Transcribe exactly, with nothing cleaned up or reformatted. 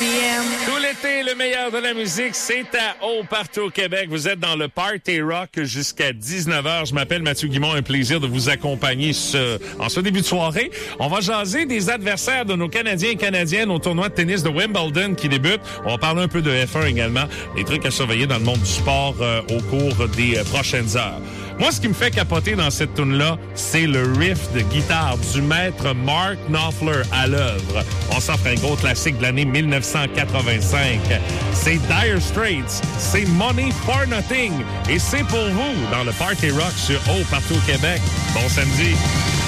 P M. Tout l'été, le meilleur de la musique, c'est à Haut partout au Québec. Vous êtes dans le Party Rock jusqu'à dix-neuf heures. Je m'appelle Mathieu Guimond, un plaisir de vous accompagner ce, en ce début de soirée. On va jaser des adversaires de nos Canadiens et Canadiennes au tournoi de tennis de Wimbledon qui débute. On va parler un peu de F un également, des trucs à surveiller dans le monde du sport euh, au cours des euh, prochaines heures. Moi, ce qui me fait capoter dans cette tune-là, c'est le riff de guitare du maître Mark Knopfler à l'œuvre. On s'offre un gros classique de l'année mille neuf cent quatre-vingt-cinq. C'est Dire Straits, c'est Money for Nothing. Et c'est pour vous dans le Party Rock sur Haut partout au Québec. Bon samedi.